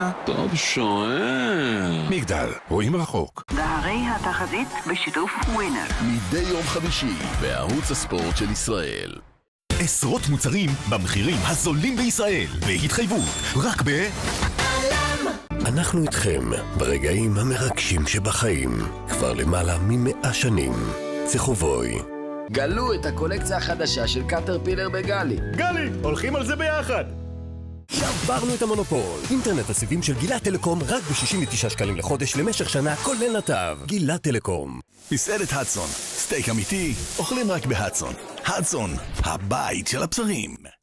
טוב שוער. מגדל, רואים רחוק. והרי התחזית בשיתוף ווינר. מדי יום חמישי בערוץ הספורט של ישראל. עשרות מוצרים במחירים הזולים בישראל, בהתחייבות, רק אנחנו איתכם ברגעים המרגשים שבחיים, כבר למעלה מ100 שנים. צחובוי. גלו את הקולקציה החדשה של קטרפילר בגלי. גלי, הולכים על זה ביחד. שברנו את המונופול. אינטרנט הסיבים של גילת טלקום רק ב-69 שקלים לחודש למשך שנה, כולל נתב. גילת טלקום. מסעדת הדסון, סטייק אמיתי, אוכלים רק בהדסון. הדסון, הבית של הבשרים.